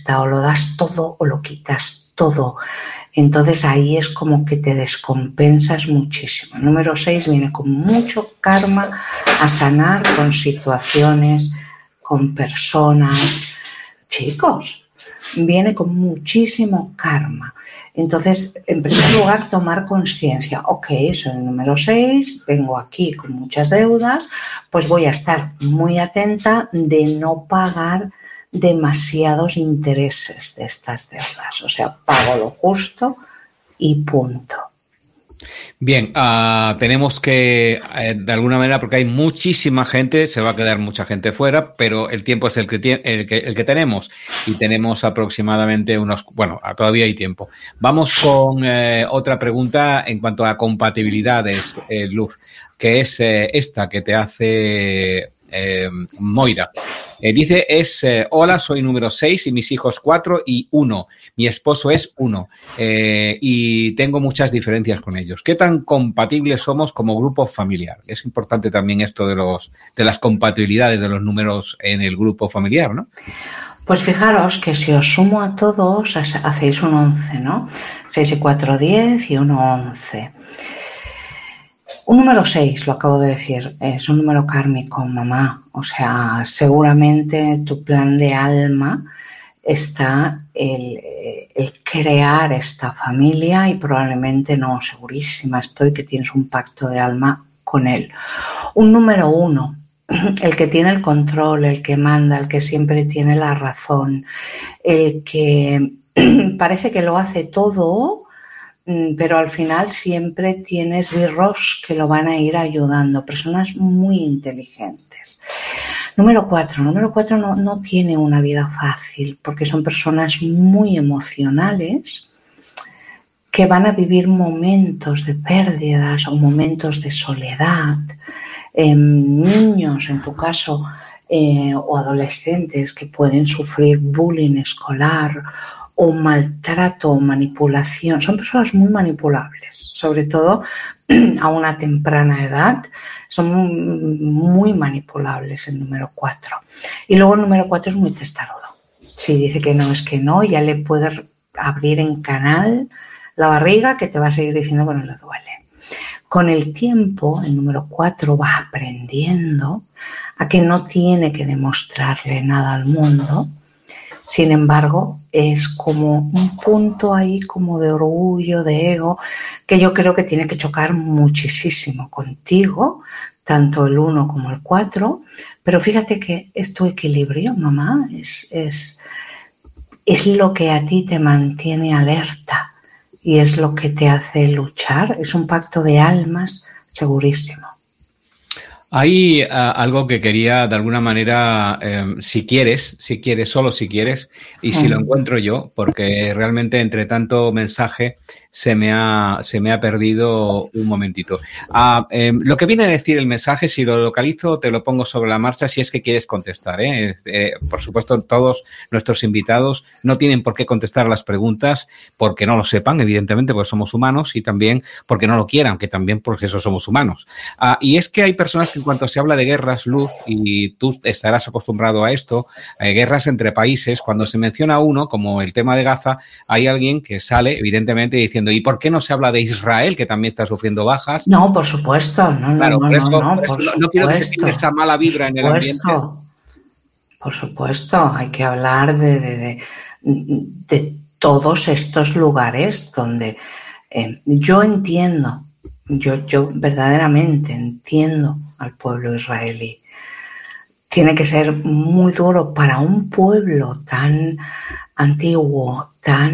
egoísta, o lo das todo o lo quitas todo. Entonces ahí es como que te descompensas muchísimo. El número 6 viene con mucho karma a sanar con situaciones, con personas. Chicos, viene con muchísimo karma. Entonces, en primer lugar, tomar conciencia. Ok, soy el número 6, vengo aquí con muchas deudas, pues voy a estar muy atenta de no pagar demasiados intereses de estas deudas. O sea, pago lo justo y punto. Bien, tenemos que, de alguna manera, porque hay muchísima gente, se va a quedar mucha gente fuera, pero el tiempo es el que tenemos y tenemos aproximadamente todavía hay tiempo. Vamos con otra pregunta en cuanto a compatibilidades, Luz, que es esta que te hace Moira. Dice, hola, soy número 6 y mis hijos 4 y 1. Mi esposo es 1 y tengo muchas diferencias con ellos. ¿Qué tan compatibles somos como grupo familiar? Es importante también esto de las compatibilidades de los números en el grupo familiar, ¿no? Pues fijaros que si os sumo a todos, hacéis un 11, ¿no? 6 y 4, 10 y 1, 11. Un número 6, lo acabo de decir, es un número kármico, mamá. O sea, seguramente tu plan de alma está el crear esta familia y probablemente no, segurísima estoy que tienes un pacto de alma con él. Un número 1, el que tiene el control, el que manda, el que siempre tiene la razón, el que parece que lo hace todo, pero al final siempre tienes birros que lo van a ir ayudando, personas muy inteligentes. Número 4 no tiene una vida fácil porque son personas muy emocionales que van a vivir momentos de pérdidas o momentos de soledad. Niños, en tu caso, o adolescentes que pueden sufrir bullying escolar o maltrato o manipulación. Son personas muy manipulables, sobre todo a una temprana edad. Son muy manipulables el número 4. Y luego el número 4 es muy testarudo. Si dice que no, es que no, ya le puedes abrir en canal la barriga que te va a seguir diciendo que no le duele. Con el tiempo, el número 4 va aprendiendo a que no tiene que demostrarle nada al mundo. Sin embargo, es como un punto ahí como de orgullo, de ego, que yo creo que tiene que chocar muchísimo contigo, tanto el 1 como el 4. Pero fíjate que es tu equilibrio, mamá, es lo que a ti te mantiene alerta y es lo que te hace luchar. Es un pacto de almas segurísimo. Hay algo que quería de alguna manera, si quieres, solo si quieres, y si lo encuentro yo, porque realmente entre tanto mensaje se me ha perdido un momentito. Lo que viene a decir el mensaje, si lo localizo, te lo pongo sobre la marcha si es que quieres contestar, ¿eh? Por supuesto, todos nuestros invitados no tienen por qué contestar las preguntas porque no lo sepan, evidentemente, porque somos humanos, y también porque no lo quieran, que también porque eso somos humanos. Y es que hay personas que en cuanto se habla de guerras, Luz, y tú estarás acostumbrado a esto, guerras entre países, cuando se menciona uno, como el tema de Gaza, hay alguien que sale, evidentemente, diciendo ¿y por qué no se habla de Israel, que también está sufriendo bajas? No, por supuesto. No quiero que se pierda esa mala vibra en el ambiente. Por supuesto, hay que hablar de todos estos lugares donde yo entiendo, yo verdaderamente entiendo al pueblo israelí. Tiene que ser muy duro para un pueblo tan antiguo,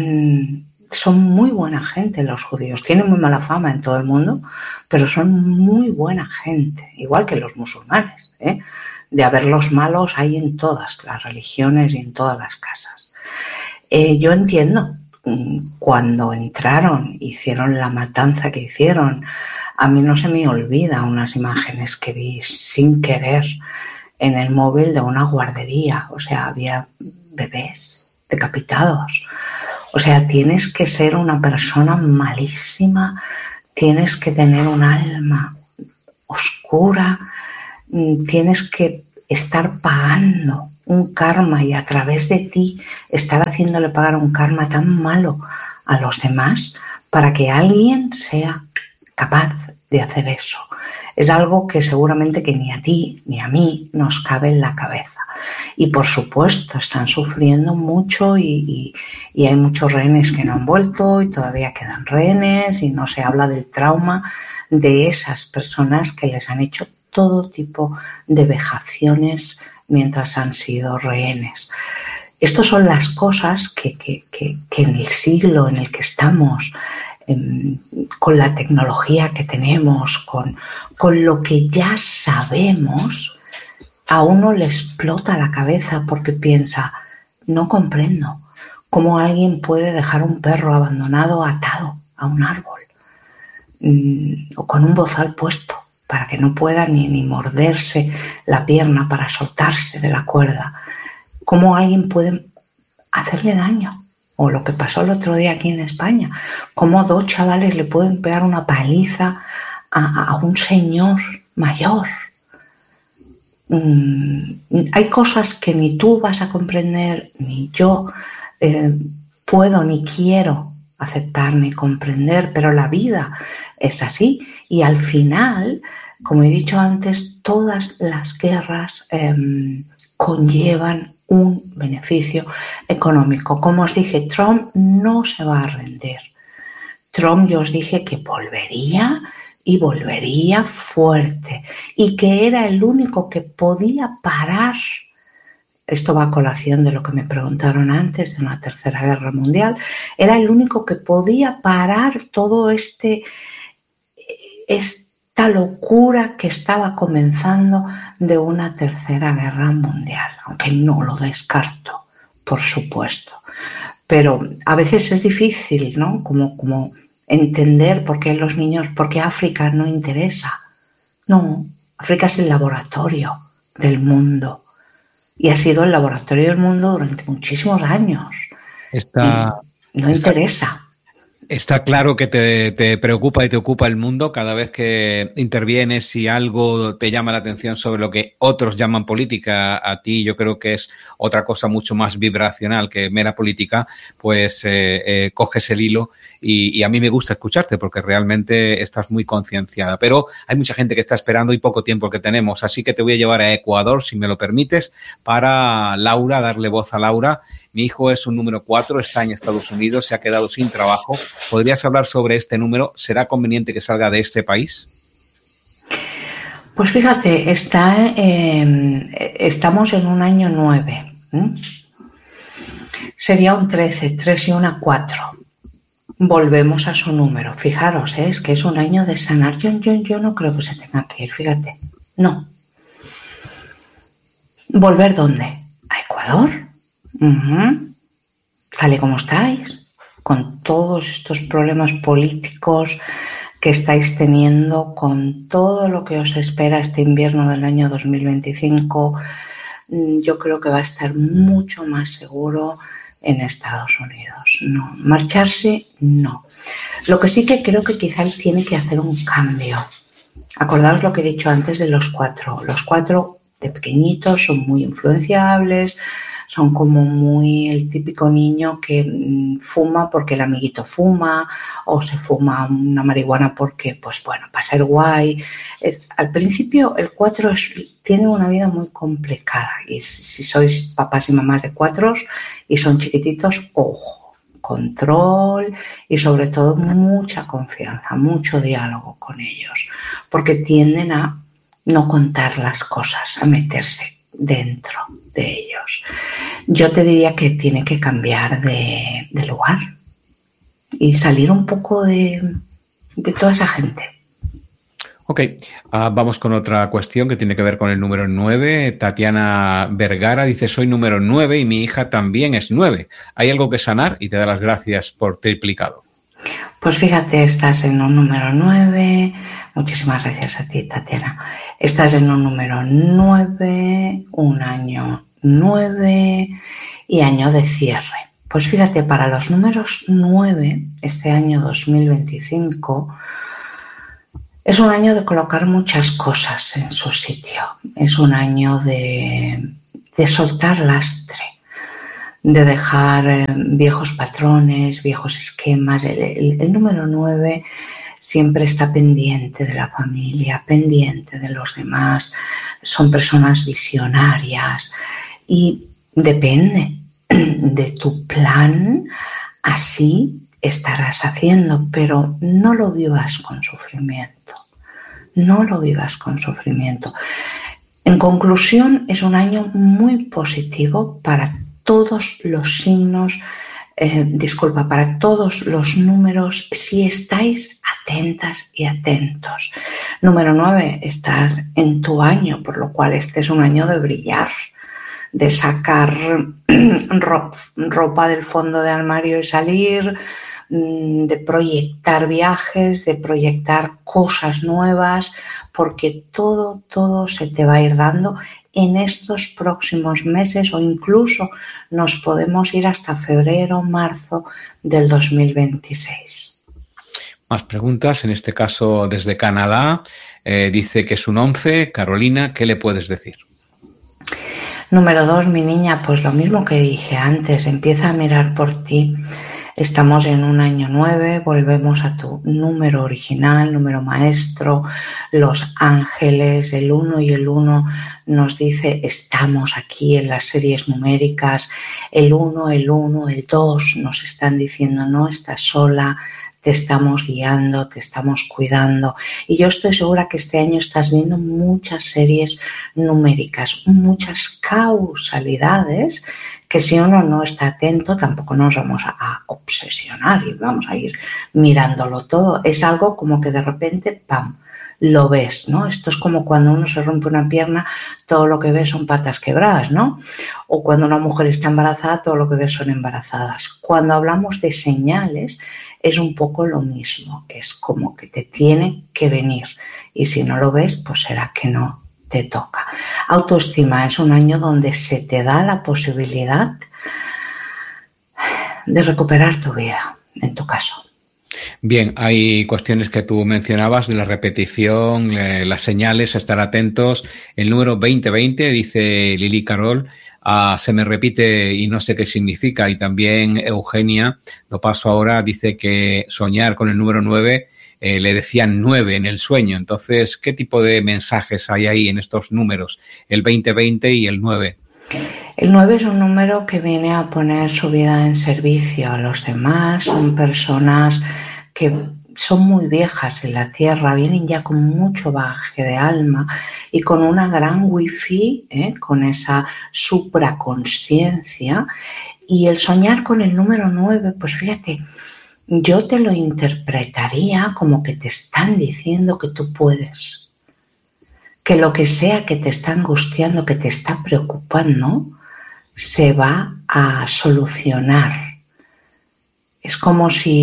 son muy buena gente los judíos, tienen muy mala fama en todo el mundo, pero son muy buena gente, igual que los musulmanes, ¿eh? De haber los malos hay en todas las religiones y en todas las casas. Yo entiendo, cuando entraron, hicieron la matanza que hicieron, a mí no se me olvida unas imágenes que vi sin querer en el móvil de una guardería, o sea, había bebés decapitados. O sea, tienes que ser una persona malísima, tienes que tener un alma oscura, tienes que estar pagando un karma y a través de ti estar haciéndole pagar un karma tan malo a los demás para que alguien sea capaz de hacer eso. Es algo que seguramente que ni a ti ni a mí nos cabe en la cabeza. Y por supuesto están sufriendo mucho y hay muchos rehenes que no han vuelto y todavía quedan rehenes y no se habla del trauma de esas personas que les han hecho todo tipo de vejaciones mientras han sido rehenes. Estas son las cosas que en el siglo en el que estamos, con la tecnología que tenemos, con lo que ya sabemos, a uno le explota la cabeza porque piensa, no comprendo cómo alguien puede dejar un perro abandonado atado a un árbol o con un bozal puesto para que no pueda ni morderse la pierna para soltarse de la cuerda. ¿Cómo alguien puede hacerle daño? O lo que pasó el otro día aquí en España, cómo dos chavales le pueden pegar una paliza a un señor mayor. Hay cosas que ni tú vas a comprender, ni yo puedo ni quiero aceptar ni comprender, pero la vida es así. Y al final, como he dicho antes, todas las guerras conllevan un beneficio económico. Como os dije, Trump no se va a rendir. Trump, yo os dije que volvería y volvería fuerte y que era el único que podía parar. Esto va a colación de lo que me preguntaron antes de una tercera guerra mundial. Era el único que podía parar todo esta locura que estaba comenzando de una tercera guerra mundial, aunque no lo descarto, por supuesto. Pero a veces es difícil, ¿no? Como entender por qué los niños, por qué África no interesa. No, África es el laboratorio del mundo y ha sido el laboratorio del mundo durante muchísimos años. No interesa. Está claro que te preocupa y te ocupa el mundo cada vez que intervienes. Si algo te llama la atención sobre lo que otros llaman política, a ti yo creo que es otra cosa mucho más vibracional que mera política, pues coges el hilo y a mí me gusta escucharte porque realmente estás muy concienciada. Pero hay mucha gente que está esperando y poco tiempo que tenemos, así que te voy a llevar a Ecuador, si me lo permites, para Laura, darle voz a Laura. Mi hijo es un número 4, está en Estados Unidos, se ha quedado sin trabajo. ¿Podrías hablar sobre este número? ¿Será conveniente que salga de este país? Pues fíjate, estamos en un año 9. Sería un 13, 3 y una 4. Volvemos a su número. Fijaros, es que es un año de sanar. Yo no creo que se tenga que ir, fíjate. No. ¿Volver dónde? ¿A Ecuador? Tal y como estáis, con todos estos problemas políticos que estáis teniendo, con todo lo que os espera este invierno del año 2025, yo creo que va a estar mucho más seguro en Estados Unidos. No, marcharse, no. Lo que sí que creo que quizá él tiene que hacer un cambio. Acordaos lo que he dicho antes de los 4. Los 4 de pequeñitos son muy influenciables, son como muy el típico niño que fuma porque el amiguito fuma o se fuma una marihuana porque, pues bueno, para ser guay. Al principio el 4 tiene una vida muy complicada y si sois papás y mamás de 4 y son chiquititos, ojo, control y sobre todo mucha confianza, mucho diálogo con ellos, porque tienden a no contar las cosas, a meterse dentro de ellos. Yo te diría que tiene que cambiar de lugar y salir un poco de toda esa gente. Ok, vamos con otra cuestión que tiene que ver con el número 9. Tatiana Vergara dice, soy número 9 y mi hija también es 9. ¿Hay algo que sanar? Y te da las gracias por triplicado. Pues fíjate, estás en un número 9. Muchísimas gracias a ti, Tatiana. Estás en un número 9, un año 9 y año de cierre. Pues fíjate, para los números 9, este año 2025 es un año de colocar muchas cosas en su sitio. Es un año de de soltar lastre, de dejar viejos patrones, viejos esquemas. El número 9 siempre está pendiente de la familia, pendiente de los demás. Son personas visionarias y depende de tu plan, así estarás haciendo, pero no lo vivas con sufrimiento. No lo vivas con sufrimiento. En conclusión, es un año muy positivo para todos los signos, para todos los números, si estáis atentas y atentos. Número 9, estás en tu año, por lo cual este es un año de brillar, de sacar ropa del fondo del armario y salir, de proyectar viajes, de proyectar cosas nuevas, porque todo se te va a ir dando en estos próximos meses, o incluso nos podemos ir hasta febrero, marzo del 2026. Más preguntas, en este caso desde Canadá. Dice que es un 11. Carolina, ¿qué le puedes decir? Número 2, mi niña, pues lo mismo que dije antes, empieza a mirar por ti. Estamos en un año 9, volvemos a tu número original, número maestro, los ángeles, el 1 y el 1 nos dice estamos aquí en las series numéricas, el 1, el 2 nos están diciendo no estás sola, te estamos guiando, te estamos cuidando. Y yo estoy segura que este año estás viendo muchas series numéricas, muchas causalidades que si uno no está atento tampoco nos vamos a obsesionar y vamos a ir mirándolo todo. Es algo como que de repente, ¡pam!, lo ves, ¿no? Esto es como cuando uno se rompe una pierna, todo lo que ves son patas quebradas, ¿no? O cuando una mujer está embarazada, todo lo que ves son embarazadas. Cuando hablamos de señales, es un poco lo mismo. Es como que te tiene que venir. Y si no lo ves, pues será que no te toca. Autoestima es un año donde se te da la posibilidad de recuperar tu vida, en tu caso. Bien, hay cuestiones que tú mencionabas de la repetición, las señales, estar atentos. El número 2020, dice Lili Carol, se me repite y no sé qué significa. Y también Eugenia, lo paso ahora, dice que soñar con el número 9, le decían 9 en el sueño. Entonces, ¿qué tipo de mensajes hay ahí en estos números? El 2020 y el 9. El 9 es un número que viene a poner su vida en servicio a los demás. Son personas que son muy viejas en la Tierra, vienen ya con mucho bagaje de alma y con una gran wifi, con esa supraconsciencia. Y el soñar con el número 9, pues fíjate, yo te lo interpretaría como que te están diciendo que tú puedes, que lo que sea que te está angustiando, que te está preocupando, se va a solucionar. Es como si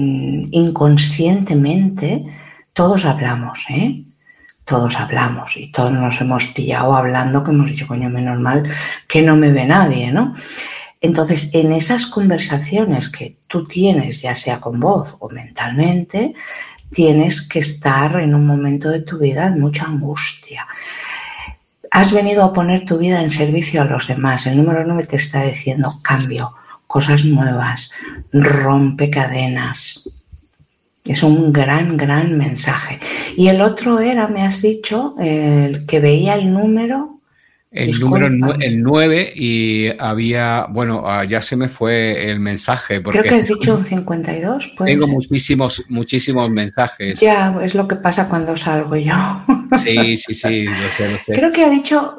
inconscientemente todos hablamos, Todos hablamos y todos nos hemos pillado hablando que hemos dicho, coño, menos mal que no me ve nadie, ¿no? Entonces, en esas conversaciones que tú tienes, ya sea con voz o mentalmente, tienes que estar en un momento de tu vida de mucha angustia. Has venido a poner tu vida en servicio a los demás. El número 9 te está diciendo cambio, cosas nuevas, rompe cadenas. Es un gran mensaje. Y el otro era, me has dicho, el que veía el número... El número, el 9, y había, bueno, ya se me fue el mensaje. Porque creo que has dicho un 52, ¿puede tengo ser? muchísimos mensajes. Ya, es lo que pasa cuando salgo yo. Sí, lo sé. Creo que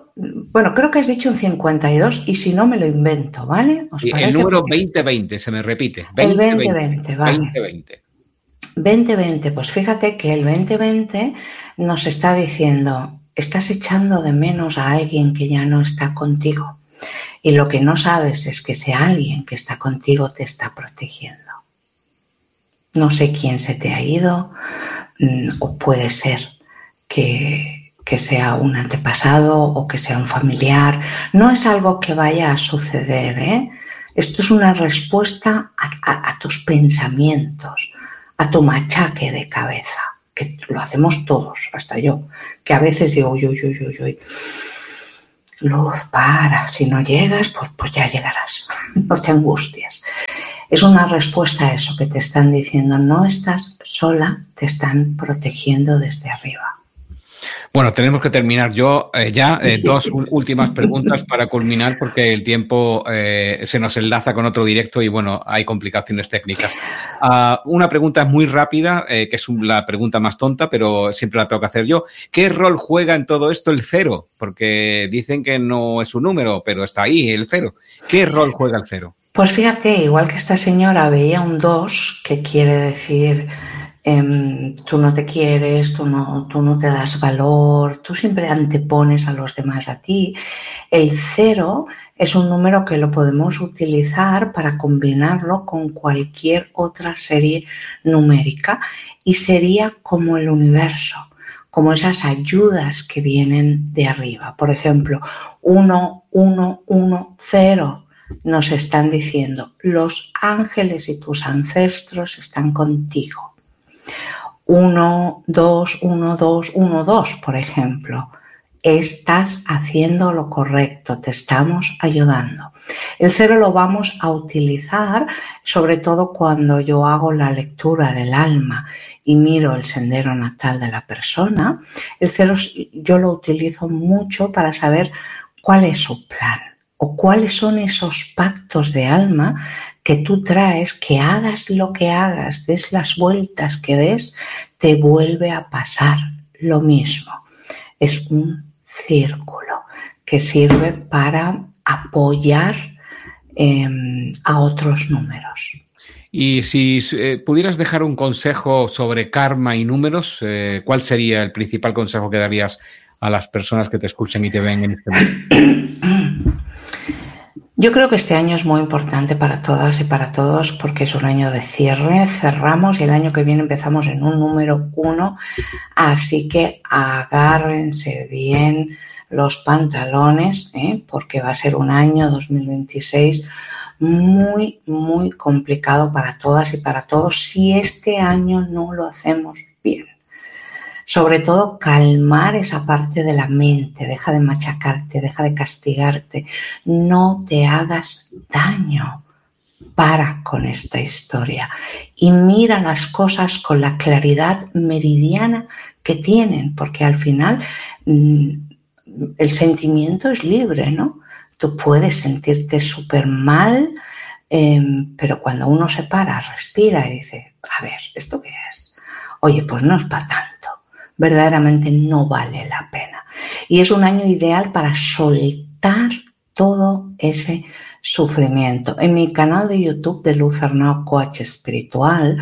has dicho un 52 y si no me lo invento, ¿vale? Sí, el número 2020 se me repite. 2020, vale. 2020. 2020, pues fíjate que el 2020 nos está diciendo, estás echando de menos a alguien que ya no está contigo. Y lo que no sabes es que ese alguien que está contigo te está protegiendo. No sé quién se te ha ido, o puede ser que sea un antepasado o que sea un familiar. No es algo que vaya a suceder, Esto es una respuesta a tus pensamientos, a tu machaque de cabeza, que lo hacemos todos, hasta yo, que a veces digo, uy, Luz, para, si no llegas, pues ya llegarás, no te angusties. Es una respuesta a eso que te están diciendo, no estás sola, te están protegiendo desde arriba. Bueno, tenemos que terminar. Yo dos últimas preguntas para culminar porque el tiempo se nos enlaza con otro directo y bueno, hay complicaciones técnicas. Una pregunta muy rápida, que es la pregunta más tonta, pero siempre la tengo que hacer yo. ¿Qué rol juega en todo esto el 0? Porque dicen que no es un número, pero está ahí el 0. ¿Qué rol juega el 0? Pues fíjate, igual que esta señora veía un 2, que quiere decir tú no te quieres, tú no te das valor, tú siempre antepones a los demás a ti. El 0 es un número que lo podemos utilizar para combinarlo con cualquier otra serie numérica y sería como el universo, como esas ayudas que vienen de arriba. Por ejemplo, 1, 1, 1, 0. Nos están diciendo, los ángeles y tus ancestros están contigo. 1, 2, 1, 2, 1, 2, por ejemplo. Estás haciendo lo correcto, te estamos ayudando. El 0 lo vamos a utilizar sobre todo cuando yo hago la lectura del alma y miro el sendero natal de la persona. El 0 yo lo utilizo mucho para saber cuál es su plan o cuáles son esos pactos de alma que tú traes, que hagas lo que hagas, des las vueltas que des, te vuelve a pasar lo mismo. Es un círculo que sirve para apoyar a otros números. Y si pudieras dejar un consejo sobre karma y números, ¿cuál sería el principal consejo que darías a las personas que te escuchan y te ven en este momento? Yo creo que este año es muy importante para todas y para todos porque es un año de cierre, cerramos y el año que viene empezamos en un número 1, así que agárrense bien los pantalones, porque va a ser un año 2026 muy, muy complicado para todas y para todos si este año no lo hacemos bien. Sobre todo, calmar esa parte de la mente, deja de machacarte, deja de castigarte, no te hagas daño. Para con esta historia y mira las cosas con la claridad meridiana que tienen, porque al final el sentimiento es libre, ¿no? Tú puedes sentirte súper mal, pero cuando uno se para, respira y dice, a ver, ¿esto qué es? Oye, pues no es para tanto. Verdaderamente no vale la pena. Y es un año ideal para soltar todo ese sufrimiento. En mi canal de YouTube de Luz Arnau Coach Espiritual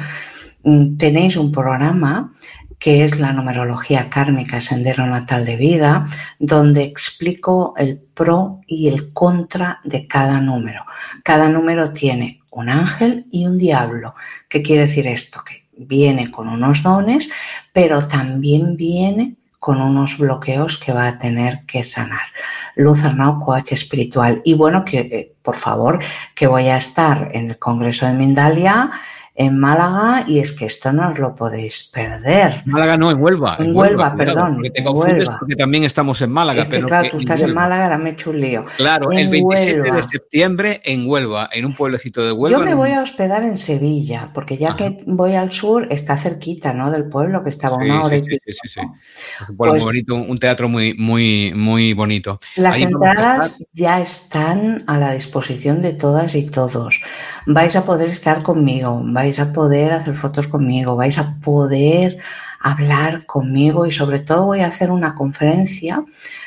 tenéis un programa que es la numerología kármica, Sendero Natal de Vida, donde explico el pro y el contra de cada número. Cada número tiene un ángel y un diablo. ¿Qué quiere decir esto? Que viene con unos dones, pero también viene con unos bloqueos que va a tener que sanar. Luz Arnau, coach espiritual. Y bueno, que por favor, que voy a estar en el Congreso de Mindalia en Málaga y es que esto no os lo podéis perder. Málaga no, en Huelva. En Huelva, perdón. Porque te confundes porque también estamos en Málaga. Es que, pero claro, tú estás en Málaga, ahora me he hecho un lío. Claro, el 27 de septiembre en Huelva, en un pueblecito de Huelva. Yo me voy a hospedar en Sevilla, porque ya que voy al sur, está cerquita, ¿no? Del pueblo, que estaba una hora y pico. Sí. Es un pueblo muy bonito, un teatro muy bonito. Las entradas ya están a la disposición de todas y todos. Vais a poder estar conmigo, vais a poder hacer fotos conmigo, vais a poder hablar conmigo y sobre todo voy a hacer una conferencia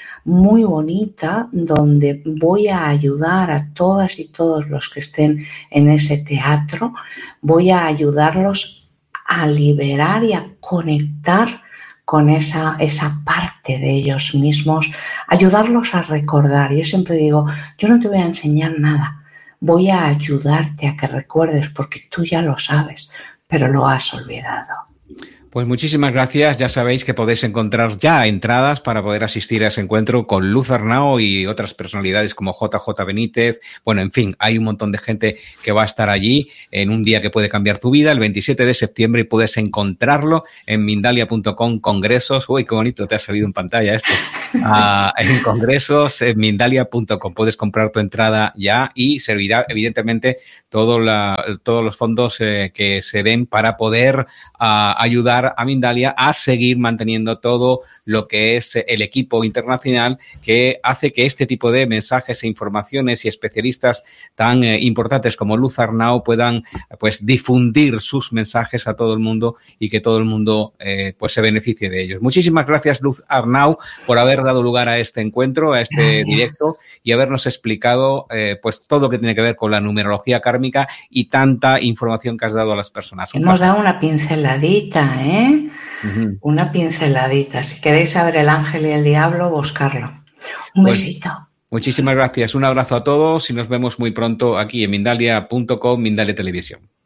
muy bonita donde voy a ayudar a todas y todos los que estén en ese teatro, voy a ayudarlos a liberar y a conectar con esa parte de ellos mismos, ayudarlos a recordar. Yo siempre digo, yo no te voy a enseñar nada, voy a ayudarte a que recuerdes porque tú ya lo sabes, pero lo has olvidado. Pues muchísimas gracias. Ya sabéis que podéis encontrar ya entradas para poder asistir a ese encuentro con Luz Arnau y otras personalidades como JJ Benítez. Bueno, en fin, hay un montón de gente que va a estar allí en un día que puede cambiar tu vida, el 27 de septiembre, y puedes encontrarlo en Mindalia.com, congresos. Uy, qué bonito te ha salido en pantalla esto. en congresos en Mindalia.com. Puedes comprar tu entrada ya y servirá, evidentemente, todos los fondos que se den para poder ayudar a Mindalia a seguir manteniendo todo lo que es el equipo internacional que hace que este tipo de mensajes e informaciones y especialistas tan importantes como Luz Arnau puedan pues difundir sus mensajes a todo el mundo y que todo el mundo pues se beneficie de ellos. Muchísimas gracias, Luz Arnau, por haber dado lugar a este encuentro, a este directo y habernos explicado pues todo lo que tiene que ver con la numerología kármica y tanta información que has dado a las personas. Hemos dado una pinceladita, ¿eh? Una pinceladita. Si queréis saber el ángel y el diablo, buscarlo. Un besito. Muchísimas gracias. Un abrazo a todos y nos vemos muy pronto aquí en Mindalia.com, Mindalia Televisión.